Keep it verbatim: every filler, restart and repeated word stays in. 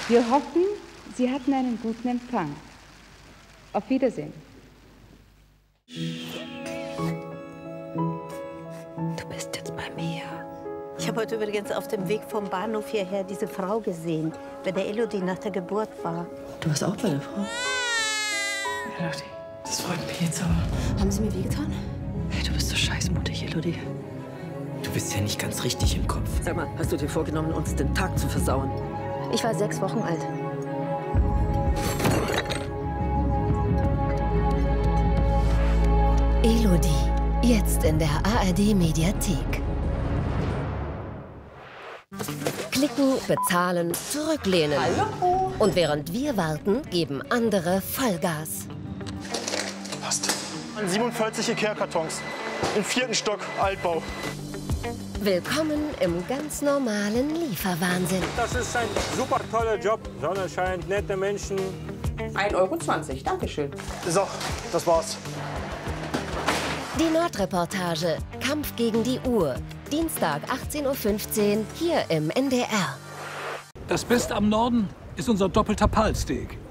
Wir hoffen, Sie hatten einen guten Empfang. Auf Wiedersehen. Du bist jetzt bei mir. Ich habe heute übrigens auf dem Weg vom Bahnhof hierher diese Frau gesehen, bei der Elodie nach der Geburt war. Du warst auch bei der Frau? Elodie, das freut mich jetzt aber. Haben Sie mir wehgetan? Hey, du bist so scheißmutig, Elodie. Du bist ja nicht ganz richtig im Kopf. Sag mal, hast du dir vorgenommen, uns den Tag zu versauen? Ich war sechs Wochen alt. Elodie, jetzt in der A R D-Mediathek. Klicken, bezahlen, zurücklehnen. Hallo. Und während wir warten, geben andere Vollgas. Passt. siebenundvierzig Ikea-Kartons. Im vierten Stock, Altbau. Willkommen im ganz normalen Lieferwahnsinn. Das ist ein super toller Job. Sonne scheint, nette Menschen. ein Euro zwanzig, Dankeschön. So, das war's. Die Nordreportage, Kampf gegen die Uhr. Dienstag achtzehn Uhr fünfzehn, hier im N D R. Das Beste am Norden ist unser doppelter Palsteak.